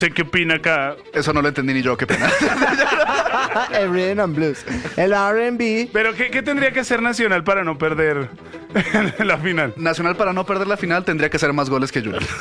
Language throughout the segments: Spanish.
¿Usted qué opina acá? Eso no lo entendí ni yo, qué pena. El Rhythm and Blues. El R&B. ¿Pero qué tendría que hacer Nacional para no perder la final? Nacional, para no perder la final, tendría que hacer más goles que Junior.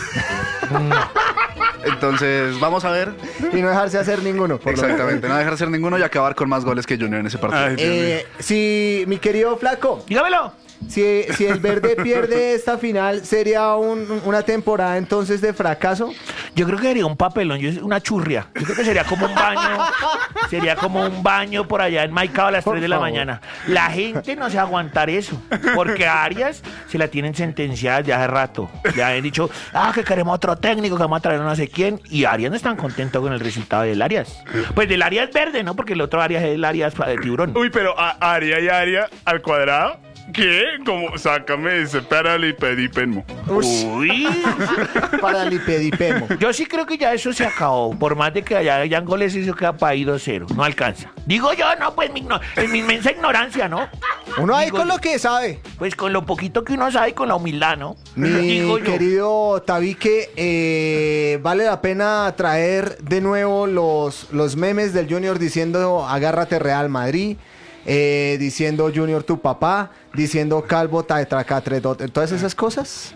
Entonces, vamos a ver. Y no dejarse hacer ninguno. Por lo menos. Exactamente, no dejar hacer ninguno y acabar con más goles que Junior en ese partido. Ay, Dios mío. Si mi querido Flaco, Dígamelo. si el Verde pierde esta final, ¿sería una temporada entonces de fracaso? Yo creo que sería un papelón, una churria. Yo creo que sería como un baño. Sería como un baño por allá en Maicao a las Por 3 de la favor. mañana. La gente no se va a aguantar eso. Porque a Arias se la tienen sentenciada ya hace rato. Ya han dicho, que queremos otro técnico, que vamos a traer a no sé quién. Y Arias no están contentos con el resultado del Arias. Pues del Arias verde, ¿no? Porque el otro Arias es el Arias de tiburón. Uy, pero Aria y Aria al cuadrado. ¿Qué? Como, sácame ese paralipedipeno. Uy. Para lipedipemo. Yo sí creo que ya eso se acabó. Por más de que hayan goles, eso queda para ir 2-0. No alcanza. Digo yo, no, pues en mi inmensa ignorancia, ¿no? Uno ahí Digo con yo. lo que sabe. Pues con lo poquito que uno sabe y con la humildad, ¿no? Mi Digo yo. querido Tabique, vale la pena traer de nuevo los memes del Junior diciendo agárrate Real Madrid, diciendo Junior tu papá, diciendo Calvo tetracatredote, todas esas cosas.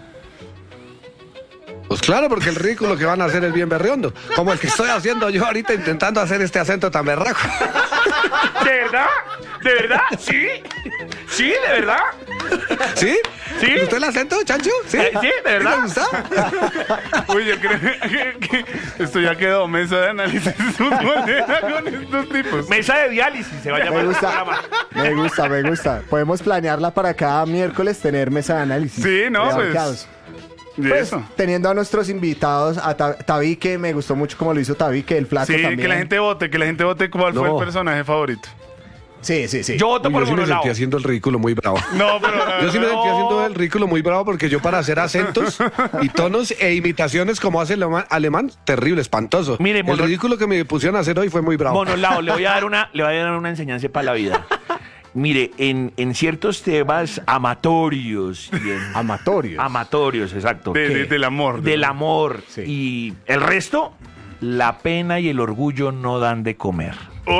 Pues claro, porque el ridículo que van a hacer es bien berriondo. Como el que estoy haciendo yo ahorita intentando hacer este acento tan berraco. ¿De verdad? ¿De verdad? ¿Sí? ¿Sí? ¿De verdad? ¿Sí? ¿Sí? ¿Le gustó el acento, Chancho? ¿Sí? ¿Sí? ¿De verdad? ¿Le gusta? Uy, yo creo que esto ya quedó mesa de análisis futbolera con estos tipos. Mesa de diálisis se va a llamar Me el gusta, programa. me gusta. Podemos planearla para cada miércoles tener mesa de análisis. Sí, no, de pues, banqueados. Y Pues, eso. teniendo a nuestros invitados, a Tabique, me gustó mucho como lo hizo Tabique, el flaco Sí, también. que la gente vote cuál fue No. el personaje favorito. Sí. Yo voto Uy, por yo sí me Monolao. sentí haciendo el ridículo muy bravo. No, pero Yo sí me sentí haciendo el ridículo muy bravo porque yo para hacer acentos y tonos e imitaciones como hace el alemán, terrible, espantoso. Mire, el ridículo que me pusieron a hacer hoy fue muy bravo. Monolao, le voy a dar una enseñanza para la vida. Mire, en ciertos temas amatorios. Amatorios, exacto. del amor. Del amor. Sí. Y el resto, la pena y el orgullo no dan de comer.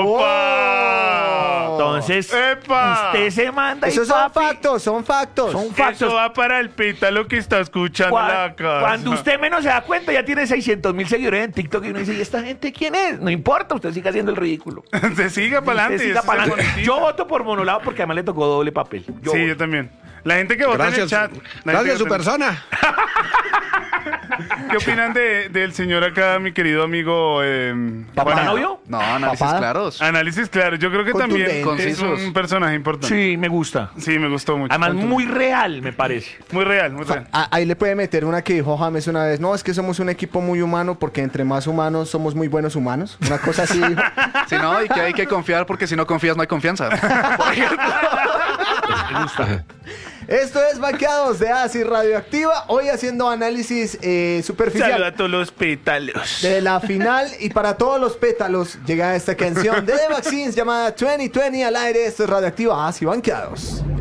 ¡Opa! Entonces, ¡Epa! usted se manda Esos y son papi, factos, son factos. son factos. Eso va para el pítalo que está escuchando la casa. Cuando usted menos se da cuenta, ya tiene 600,000 seguidores en TikTok y uno dice, ¿y esta gente quién es? No importa, usted siga haciendo el ridículo. Se siga para Usted adelante. siga pa'lante. Yo voto por Monolao porque además le tocó doble papel. Sí, yo también. La gente que vota en el Gracias, chat. la gracias a gente su que vota en- persona. ¿Qué opinan del señor acá, mi querido amigo? ¿Papá Juan? novio? No, análisis Papada. claros. Análisis claro. Yo creo que también es Concisos. un personaje importante. Sí, me gusta. Sí, me gustó mucho. Además, muy real, me parece. Muy real, muy real. Ahí le puede meter una que dijo James una vez. No, es que somos un equipo muy humano porque entre más humanos somos muy buenos humanos. Una cosa así dijo. Si no, y que hay que confiar porque si no confías no hay confianza. Esto es Banqueados de Acid Radioactiva. Hoy haciendo análisis superficial Saluda a todos los pétalos. de la final. Y para todos los pétalos llega esta canción de The Vaccines llamada 2020 al aire. Esto es Radioactiva Acid Banqueados.